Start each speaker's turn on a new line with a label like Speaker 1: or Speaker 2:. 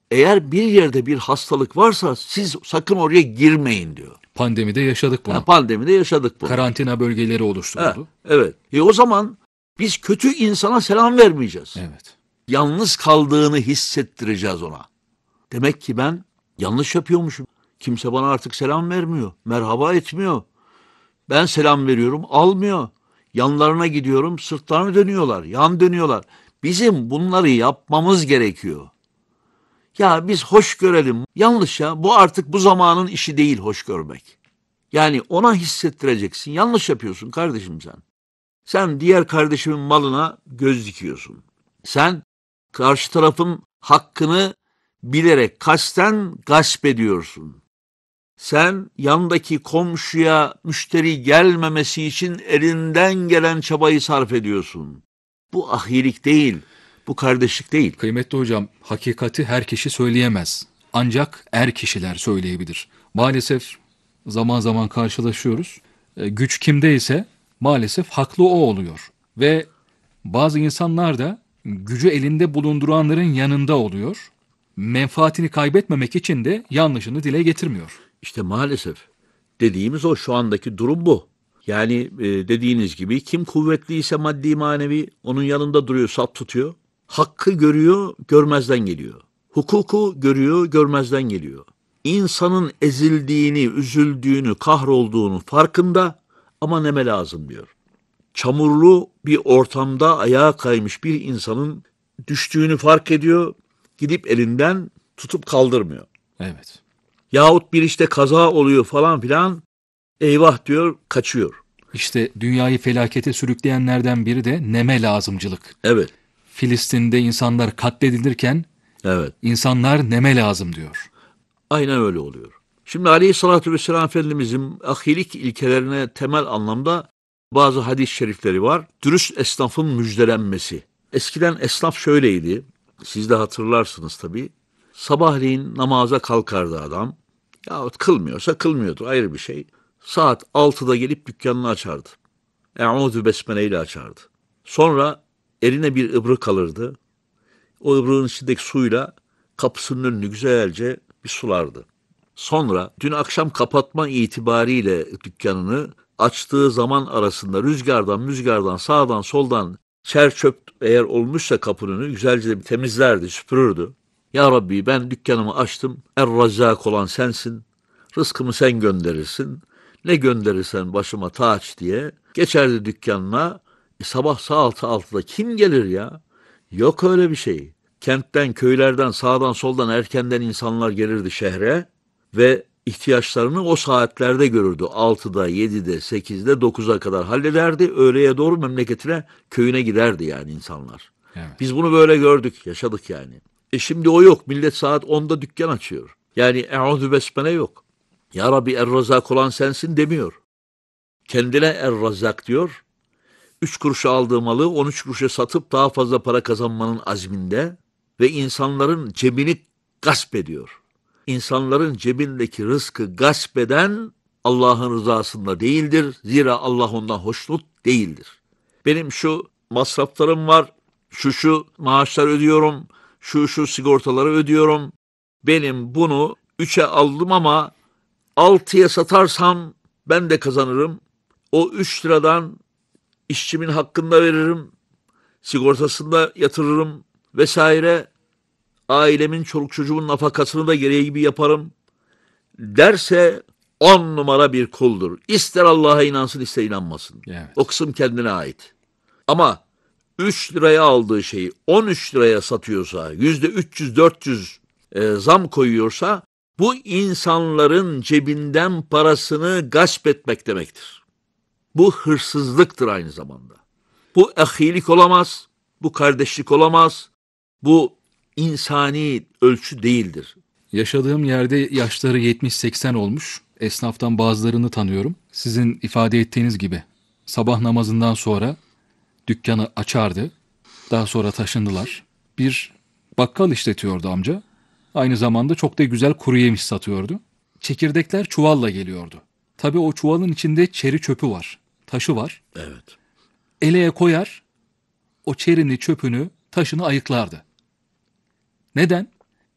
Speaker 1: eğer bir yerde bir hastalık varsa siz sakın oraya girmeyin diyor.
Speaker 2: Pandemide yaşadık bunu.
Speaker 1: Pandemide yaşadık bunu.
Speaker 2: Karantina bölgeleri oluşturuldu.
Speaker 1: Evet. O zaman biz kötü insana selam vermeyeceğiz.
Speaker 2: Evet.
Speaker 1: Yalnız kaldığını hissettireceğiz ona. Demek ki ben yanlış yapıyormuşum. Kimse bana artık selam vermiyor. Merhaba etmiyor. Ben selam veriyorum, almıyor. Yanlarına gidiyorum, sırtlarını dönüyorlar, yan dönüyorlar. Bizim bunları yapmamız gerekiyor. Ya biz hoş görelim. Yanlış ya. Bu artık bu zamanın işi değil hoş görmek. Yani ona hissettireceksin. Yanlış yapıyorsun kardeşim sen. Sen diğer kardeşimin malına göz dikiyorsun. Sen karşı tarafın hakkını bilerek kasten gasp ediyorsun. Sen yandaki komşuya müşteri gelmemesi için elinden gelen çabayı sarf ediyorsun. Bu ahilik değil, bu kardeşlik değil.
Speaker 2: Kıymetli hocam, hakikati her kişi söyleyemez. Ancak er kişiler söyleyebilir. Maalesef zaman zaman karşılaşıyoruz. Güç kimdeyse maalesef haklı o oluyor. Ve bazı insanlar da gücü elinde bulunduranların yanında oluyor. Menfaatini kaybetmemek için de yanlışını dile getirmiyor.
Speaker 1: İşte maalesef dediğimiz o, şu andaki durum bu. Yani dediğiniz gibi kim kuvvetliyse maddi manevi onun yanında duruyor, saf tutuyor. Hakkı görüyor, görmezden geliyor. Hukuku görüyor, görmezden geliyor. İnsanın ezildiğini, üzüldüğünü, kahrolduğunu farkında ama neme lazım diyor. Çamurlu bir ortamda ayağa kaymış bir insanın düştüğünü fark ediyor, gidip elinden tutup kaldırmıyor.
Speaker 2: Evet.
Speaker 1: Yahut bir işte kaza oluyor falan filan, eyvah diyor, kaçıyor.
Speaker 2: İşte dünyayı felakete sürükleyenlerden biri de neme lazımcılık.
Speaker 1: Evet.
Speaker 2: Filistin'de insanlar katledilirken
Speaker 1: Evet.
Speaker 2: insanlar neme lazım diyor.
Speaker 1: Aynen öyle oluyor. Şimdi Aleyhisselatü Vesselam Efendimizin ahilik ilkelerine temel anlamda bazı hadis-i şerifleri var. Dürüst esnafın müjdelenmesi. Eskiden esnaf şöyleydi. Siz de hatırlarsınız tabii. Sabahleyin namaza kalkardı adam. Yahut kılmıyorsa kılmıyordu, ayrı bir şey. Saat 6'da gelip dükkanını açardı. Eûzü besmele ile açardı. Sonra eline bir ıbrık alırdı. O ıbrığın içindeki suyla kapısının önünü güzelce bir sulardı. Sonra dün akşam kapatma itibariyle dükkanını açtığı zaman arasında rüzgardan, sağdan, soldan çer çöp eğer olmuşsa kapının önü güzelce de bir temizlerdi, süpürürdü. Ya Rabbi, ben dükkanımı açtım, Er-Razzak olan sensin, rızkımı sen gönderirsin, ne gönderirsen başıma taç diye geçerdi dükkanına. Sabah saat 6'da kim gelir ya? Yok öyle bir şey. Kentten, köylerden, sağdan, soldan erkenden insanlar gelirdi şehre ve ihtiyaçlarını o saatlerde görürdü. 6'da, 7'de, 8'de, 9'a kadar hallederdi. Öğleye doğru memleketine, köyüne giderdi yani insanlar.
Speaker 2: Evet.
Speaker 1: Biz bunu böyle gördük, yaşadık yani. Şimdi o yok. Millet saat 10'da dükkan açıyor. Yani eûzü besmele yok. Ya Rabbi, Er-Razzak olan sensin demiyor. Kendine Er-Razzak diyor. 3 kuruşa aldığı malı 13 kuruşa satıp daha fazla para kazanmanın azminde ve insanların cebini gasp ediyor. İnsanların cebindeki rızkı gasp eden Allah'ın rızasında değildir. Zira Allah ondan hoşnut değildir. Benim şu masraflarım var, şu maaşlar ödüyorum, şu sigortaları ödüyorum. Benim bunu 3'e aldım ama 6'ya satarsam ben de kazanırım. O 3 liradan işçimin hakkını da veririm, sigortasını da yatırırım vesaire. Ailemin, çoluk çocuğumun nafakasını da gereği gibi yaparım derse 10 numara bir kuldur. İster Allah'a inansın, ister inanmasın.
Speaker 2: Evet.
Speaker 1: O kısım kendine ait. Ama 3 liraya aldığı şeyi 13 liraya satıyorsa, %300-400 zam koyuyorsa, bu insanların cebinden parasını gasp etmek demektir. Bu hırsızlıktır aynı zamanda. Bu ahilik olamaz, bu kardeşlik olamaz, bu insani ölçü değildir.
Speaker 2: Yaşadığım yerde yaşları 70-80 olmuş. Esnaftan bazılarını tanıyorum. Sizin ifade ettiğiniz gibi sabah namazından sonra dükkanı açardı. Daha sonra taşındılar. Bir bakkal işletiyordu amca. Aynı zamanda çok da güzel kuru yemiş satıyordu. Çekirdekler çuvalla geliyordu. Tabii o çuvalın içinde çeri çöpü var. Taşı var.
Speaker 1: Evet.
Speaker 2: Eleğe koyar, o çerini, çöpünü, taşını ayıklardı. Neden?